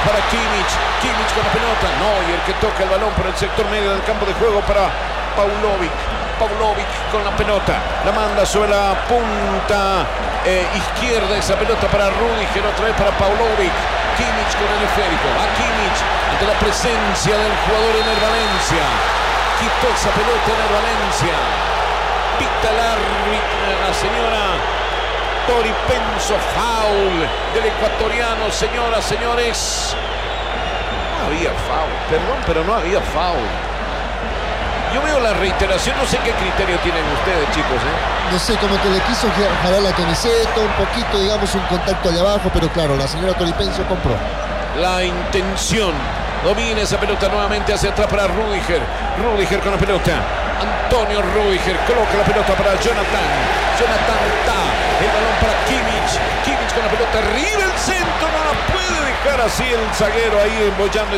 para Kimmich. Kimmich con la pelota. Neuer que toca el balón por el sector medio del campo de juego para Paulovic. Paulovic con la pelota. La manda sobre la punta izquierda. Esa pelota para Rüdiger. Otra vez para Paulovic. Kimmich con el esférico. A Kimmich ante la presencia del jugador Ener Valencia. Quitó esa pelota Ener Valencia. Pita la señora Tori Penso, foul del ecuatoriano. Señoras, señores, no había foul, perdón, pero no había foul. Yo veo la reiteración, no sé qué criterio tienen ustedes, chicos, No sé, como que le quiso jalar la camiseta, un poquito, digamos, un contacto allá abajo, pero claro, la señora Tori Penso compró. La intención. Domina esa pelota nuevamente hacia atrás para Rüdiger. Rüdiger con la pelota. Antonio Rüdiger coloca la pelota para Jonathan. Jonathan está. El balón para Kimmich. Kimmich con la pelota arriba el centro. No la puede dejar así el zaguero ahí embollando